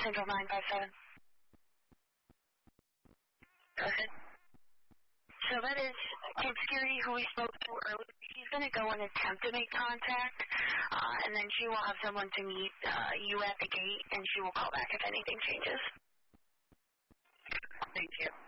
Central 957. Go ahead. So that is Kid Security, who we spoke to earlier. She's going to go and attempt to make contact, and then she will have someone to meet you at the gate, and she will call back if anything changes. Thank you.